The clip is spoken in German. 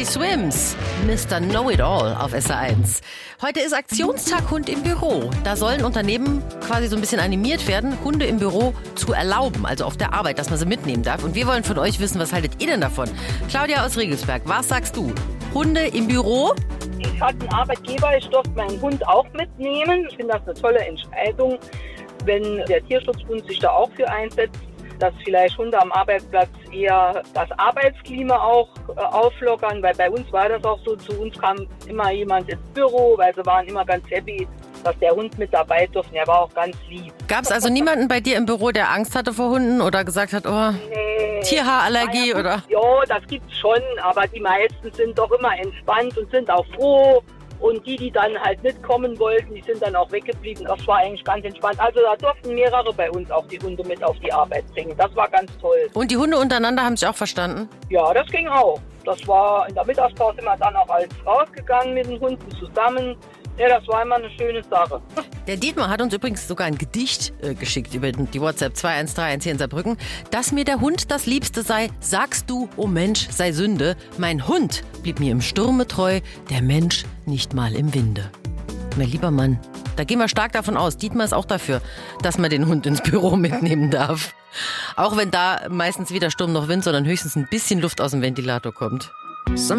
Teddy Swims, Mr. Know-It-All auf SR1. Heute ist Aktionstag Hund im Büro. Da sollen Unternehmen quasi so ein bisschen animiert werden, Hunde im Büro zu erlauben, also auf der Arbeit, dass man sie mitnehmen darf. Und wir wollen von euch wissen, was haltet ihr denn davon? Claudia aus Regelsberg, was sagst du? Hunde im Büro? Ich hatte einen Arbeitgeber, ich durfte meinen Hund auch mitnehmen. Ich finde das eine tolle Entscheidung, wenn der Tierschutzbund sich da auch für einsetzt, dass vielleicht Hunde am Arbeitsplatz eher das Arbeitsklima auch auflockern, weil bei uns war das auch so, zu uns kam immer jemand ins Büro, weil sie waren immer ganz happy, dass der Hund mit dabei durfte. Er war auch ganz lieb. Gab es also niemanden bei dir im Büro, der Angst hatte vor Hunden oder gesagt hat, oh, Nee. Tierhaarallergie oder? Ja, das gibt's schon, aber die meisten sind doch immer entspannt und sind auch froh. Und die dann halt mitkommen wollten, die sind dann auch weggeblieben. Das war eigentlich ganz entspannt. Also da durften mehrere bei uns auch die Hunde mit auf die Arbeit bringen. Das war ganz toll. Und die Hunde untereinander haben sich auch verstanden? Ja, das ging auch. Das war in der Mittagspause immer dann auch alles rausgegangen mit den Hunden zusammen. Ja, das war immer eine schöne Sache. Der Dietmar hat uns übrigens sogar ein Gedicht geschickt über die WhatsApp 21314 in Saarbrücken. Dass mir der Hund das Liebste sei, sagst du, oh Mensch, sei Sünde. Mein Hund blieb mir im Sturme treu, der Mensch nicht mal im Winde. Mein lieber Mann, da gehen wir stark davon aus. Dietmar ist auch dafür, dass man den Hund ins Büro mitnehmen darf. Auch wenn da meistens weder Sturm noch Wind, sondern höchstens ein bisschen Luft aus dem Ventilator kommt.